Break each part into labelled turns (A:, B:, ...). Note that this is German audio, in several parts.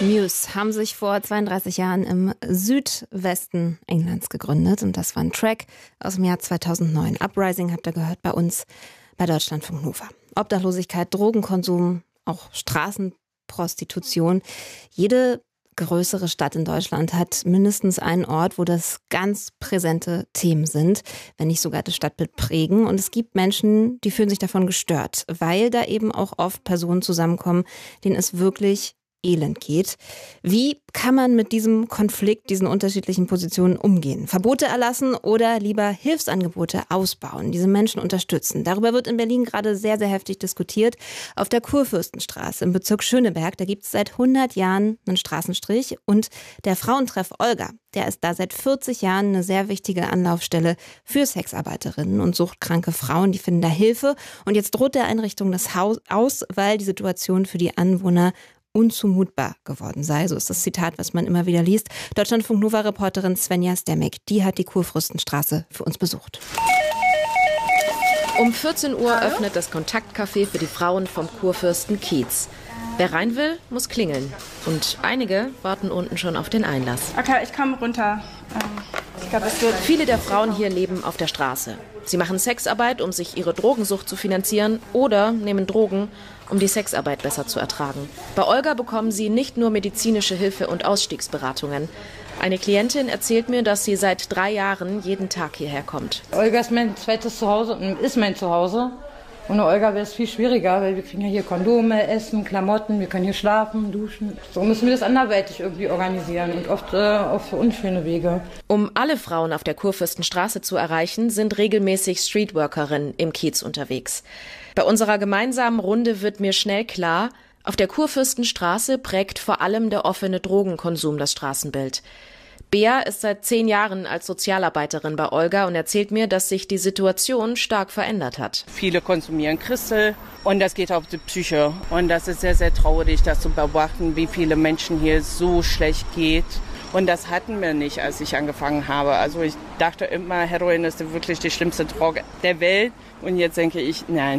A: Muse haben sich vor 32 Jahren im Südwesten Englands gegründet und das war ein Track aus dem Jahr 2009. Uprising habt ihr gehört bei uns bei Deutschlandfunk Nova. Obdachlosigkeit, Drogenkonsum, auch Straßenprostitution. Jede größere Stadt in Deutschland hat mindestens einen Ort, wo das ganz präsente Themen sind, wenn nicht sogar das Stadtbild prägen. Und es gibt Menschen, die fühlen sich davon gestört, weil da eben auch oft Personen zusammenkommen, denen es wirklich elend geht. Wie kann man mit diesem Konflikt, diesen unterschiedlichen Positionen umgehen? Verbote erlassen oder lieber Hilfsangebote ausbauen, diese Menschen unterstützen? Darüber wird in Berlin gerade sehr, sehr heftig diskutiert. Auf der Kurfürstenstraße im Bezirk Schöneberg, da gibt es seit 100 Jahren einen Straßenstrich und der Frauentreff Olga, der ist da seit 40 Jahren eine sehr wichtige Anlaufstelle für Sexarbeiterinnen und suchtkranke Frauen, die finden da Hilfe. Und jetzt droht der Einrichtung das Haus aus, weil die Situation für die Anwohner unzumutbar geworden sei. So ist das Zitat, was man immer wieder liest. Deutschlandfunk-Nova-Reporterin Svenja Stemek, die hat die Kurfürstenstraße für uns besucht.
B: Um 14 Uhr öffnet das Kontaktcafé für die Frauen vom Kurfürstenkiez. Wer rein will, muss klingeln. Und einige warten unten schon auf den Einlass.
C: Okay, ich komme runter. Ich glaube, es wird.
B: Viele der Frauen hier leben auf der Straße. Sie machen Sexarbeit, um sich ihre Drogensucht zu finanzieren oder nehmen Drogen, um die Sexarbeit besser zu ertragen. Bei Olga bekommen sie nicht nur medizinische Hilfe und Ausstiegsberatungen. Eine Klientin erzählt mir, dass sie seit 3 Jahren jeden Tag hierher kommt.
D: Olga ist mein zweites Zuhause und ist mein Zuhause. Ohne Olga wäre es viel schwieriger, weil wir kriegen ja hier Kondome, Essen, Klamotten, wir können hier schlafen, duschen. So müssen wir das anderweitig irgendwie organisieren und oft auf für unschöne Wege.
B: Um alle Frauen auf der Kurfürstenstraße zu erreichen, sind regelmäßig Streetworkerinnen im Kiez unterwegs. Bei unserer gemeinsamen Runde wird mir schnell klar, auf der Kurfürstenstraße prägt vor allem der offene Drogenkonsum das Straßenbild. Bea ist seit 10 Jahren als Sozialarbeiterin bei Olga und erzählt mir, dass sich die Situation stark verändert hat.
E: Viele konsumieren Crystal und das geht auf die Psyche. Und das ist sehr, sehr traurig, das zu beobachten, wie viele Menschen hier so schlecht geht. Und das hatten wir nicht, als ich angefangen habe. Also ich dachte immer, Heroin ist wirklich die schlimmste Droge der Welt. Und jetzt denke ich, nein.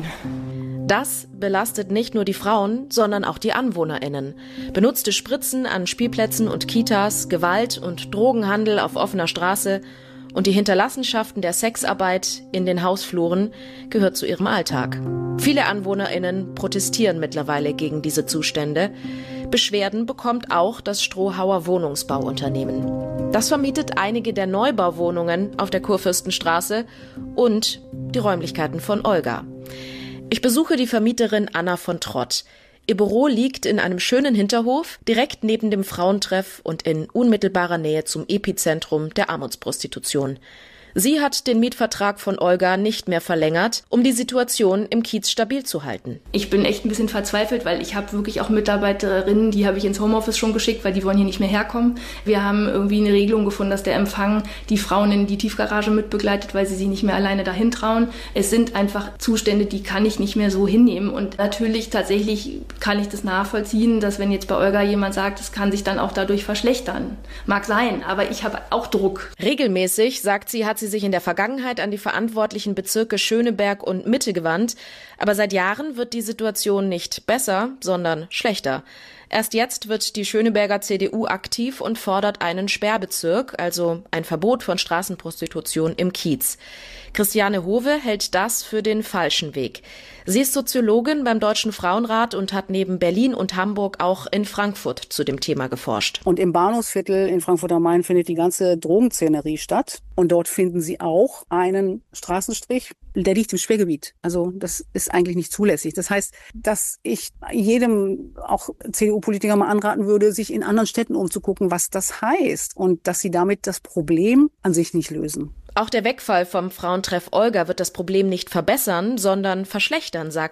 B: Das belastet nicht nur die Frauen, sondern auch die AnwohnerInnen. Benutzte Spritzen an Spielplätzen und Kitas, Gewalt und Drogenhandel auf offener Straße und die Hinterlassenschaften der Sexarbeit in den Hausfluren gehört zu ihrem Alltag. Viele AnwohnerInnen protestieren mittlerweile gegen diese Zustände. Beschwerden bekommt auch das Strohauer Wohnungsbauunternehmen. Das vermietet einige der Neubauwohnungen auf der Kurfürstenstraße und die Räumlichkeiten von Olga. Ich besuche die Vermieterin Anna von Trott. Ihr Büro liegt in einem schönen Hinterhof, direkt neben dem Frauentreff und in unmittelbarer Nähe zum Epizentrum der Armutsprostitution. Sie hat den Mietvertrag von Olga nicht mehr verlängert, um die Situation im Kiez stabil zu halten.
F: Ich bin echt ein bisschen verzweifelt, weil ich habe wirklich auch Mitarbeiterinnen, die habe ich ins Homeoffice schon geschickt, weil die wollen hier nicht mehr herkommen. Wir haben irgendwie eine Regelung gefunden, dass der Empfang die Frauen in die Tiefgarage mitbegleitet, weil sie sich nicht mehr alleine dahin trauen. Es sind einfach Zustände, die kann ich nicht mehr so hinnehmen. Und natürlich tatsächlich kann ich das nachvollziehen, dass wenn jetzt bei Olga jemand sagt, es kann sich dann auch dadurch verschlechtern. Mag sein, aber ich habe auch Druck.
B: Regelmäßig, sagt sie, hat sie sich in der Vergangenheit an die verantwortlichen Bezirke Schöneberg und Mitte gewandt. Aber seit Jahren wird die Situation nicht besser, sondern schlechter. Erst jetzt wird die Schöneberger CDU aktiv und fordert einen Sperrbezirk, also ein Verbot von Straßenprostitution im Kiez. Christiane Hove hält das für den falschen Weg. Sie ist Soziologin beim Deutschen Frauenrat und hat neben Berlin und Hamburg auch in Frankfurt zu dem Thema geforscht.
G: Und im Bahnhofsviertel in Frankfurt am Main findet die ganze Drogenszenerie statt. Und dort finden Sie auch einen Straßenstrich, der liegt im Sperrgebiet. Also das ist eigentlich nicht zulässig. Das heißt, dass ich jedem, auch CDU-Politiker, mal anraten würde, sich in anderen Städten umzugucken, was das heißt. Und dass sie damit das Problem an sich nicht lösen.
B: Auch der Wegfall vom Frauentreff Olga wird das Problem nicht verbessern, sondern verschlechtern, sagt